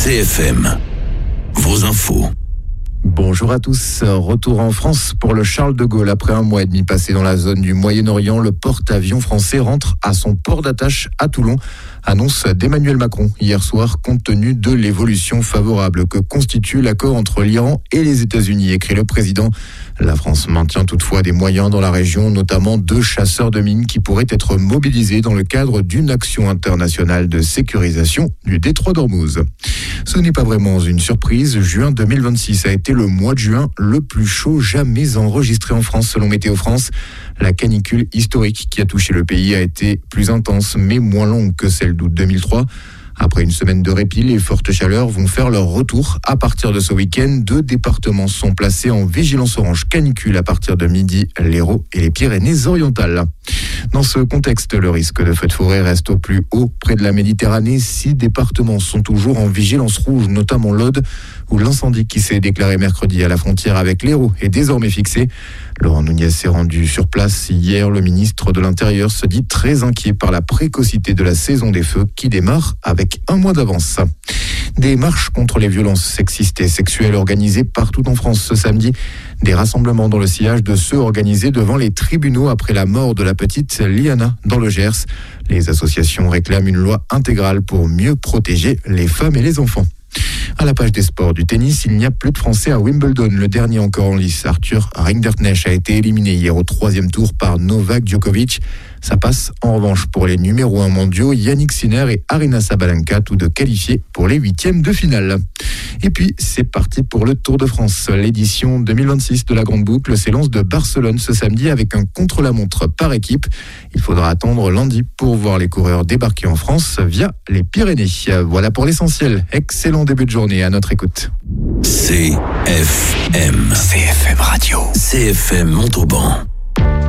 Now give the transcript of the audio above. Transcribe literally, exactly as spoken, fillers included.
C F M, vos infos. Bonjour à tous. Retour en France pour le Charles de Gaulle. Après un mois et demi passé dans la zone du Moyen-Orient, le porte-avions français rentre à son port d'attache à Toulon. Annonce d'Emmanuel Macron hier soir, compte tenu de l'évolution favorable que constitue l'accord entre l'Iran et les États-Unis, écrit le président. La France maintient toutefois des moyens dans la région, notamment deux chasseurs de mines qui pourraient être mobilisés dans le cadre d'une action internationale de sécurisation du détroit d'Ormuz. Ce n'est pas vraiment une surprise. Juin deux mille vingt-six a été le mois de juin le plus chaud jamais enregistré en France selon Météo France. La canicule historique qui a touché le pays a été plus intense mais moins longue que celle d'août deux mille trois. Après une semaine de répit, les fortes chaleurs vont faire leur retour. À partir de ce week-end, deux départements sont placés en vigilance orange canicule à partir de midi, l'Hérault et les Pyrénées-Orientales. Dans ce contexte, le risque de feux de forêt reste au plus haut près de la Méditerranée. Six départements sont toujours en vigilance rouge, notamment l'Aude, où l'incendie qui s'est déclaré mercredi à la frontière avec l'Hérault est désormais fixé. Laurent Nunez s'est rendu sur place hier. Le ministre de l'Intérieur se dit très inquiet par la précocité de la saison des feux qui démarre avec un mois d'avance. Des marches contre les violences sexistes et sexuelles organisées partout en France ce samedi. Des rassemblements dans le sillage de ceux organisés devant les tribunaux après la mort de la petite Liana dans le Gers. Les associations réclament une loi intégrale pour mieux protéger les femmes et les enfants. À la page des sports du tennis, il n'y a plus de Français à Wimbledon. Le dernier encore en lice, Arthur Rinderknecht, a été éliminé hier au troisième tour par Novak Djokovic. Ça passe en revanche pour les numéros un mondiaux, Yannick Sinner et Aryna Sabalenka, tous deux qualifiés pour les huitièmes de finale. Et puis, c'est parti pour le Tour de France. L'édition deux mille vingt-six de la Grande Boucle s'élance de Barcelone ce samedi avec un contre-la-montre par équipe. Il faudra attendre lundi pour voir les coureurs débarquer en France via les Pyrénées. Voilà pour l'essentiel. Excellent début de journée à notre écoute. C F M. C F M Radio. C F M Montauban.